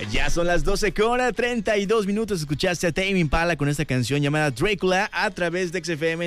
Ya son las 12:32. Escuchaste a Tame Impala con esta canción llamada Dracula a través de XFM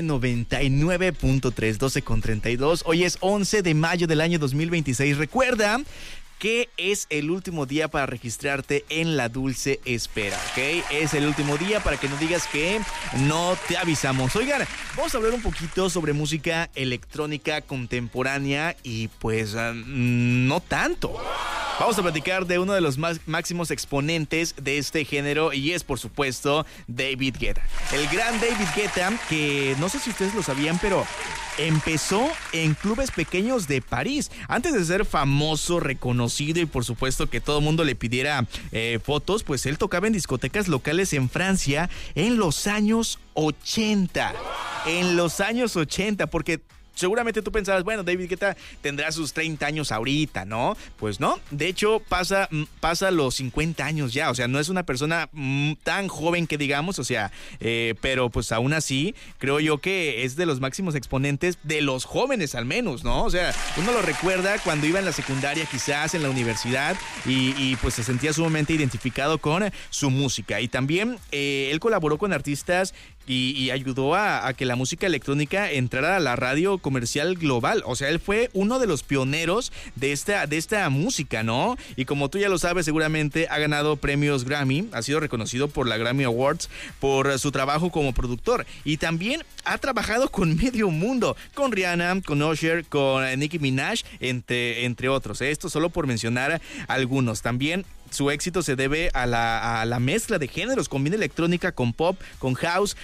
99.3, 12:32. Hoy es 11 de mayo del año 2026. Recuerda que es el último día para registrarte en La Dulce Espera, ¿ok? Es el último día para que no digas que no te avisamos. Oigan, vamos a hablar un poquito sobre música electrónica contemporánea y pues no tanto. Vamos a platicar de uno de los máximos exponentes de este género y es, por supuesto, David Guetta. El gran David Guetta, que no sé si ustedes lo sabían, pero empezó en clubes pequeños de París. Antes de ser famoso, reconocido y por supuesto que todo el mundo le pidiera fotos, pues él tocaba en discotecas locales en Francia en los años 80. En los años 80, porque seguramente tú pensabas, bueno, David Guetta tendrá sus 30 años ahorita, ¿no? Pues no, de hecho pasa los 50 años ya, o sea, no es una persona tan joven que digamos, o sea, pero pues aún así, creo yo que es de los máximos exponentes de los jóvenes al menos, ¿no? O sea, uno lo recuerda cuando iba en la secundaria, quizás en la universidad, y pues se sentía sumamente identificado con su música. Y también él colaboró con artistas y ayudó a que la música electrónica entrara a la radio comercial global. O sea, él fue uno de los pioneros de esta música, ¿no? Y como tú ya lo sabes, seguramente ha ganado premios Grammy, ha sido reconocido por la Grammy Awards por su trabajo como productor. Y también ha trabajado con medio mundo, con Rihanna, con Usher, con Nicki Minaj, entre otros. Esto solo por mencionar algunos. También su éxito se debe a la mezcla de géneros, combina electrónica con pop, con house,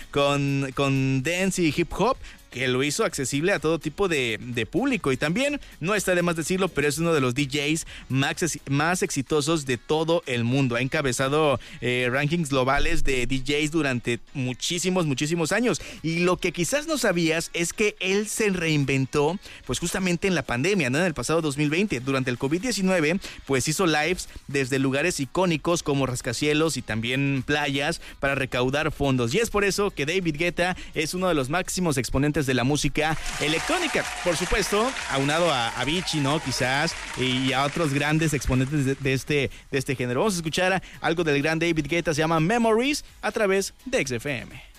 con dance y hip hop, que lo hizo accesible a todo tipo de público. Y también, no está de más decirlo, pero es uno de los DJs más exitosos de todo el mundo. Ha encabezado rankings globales de DJs durante muchísimos años. Y lo que quizás no sabías es que él se reinventó pues justamente en la pandemia, ¿no? En el pasado 2020. Durante el COVID-19, pues hizo lives desde lugares icónicos como rascacielos y también playas para recaudar fondos. Y es por eso que David Guetta es uno de los máximos exponentes de la música electrónica, por supuesto, aunado a Avicii, ¿no? Quizás, y a otros grandes exponentes de este género. Vamos a escuchar algo del gran David Guetta, se llama Memories, a través de XFM.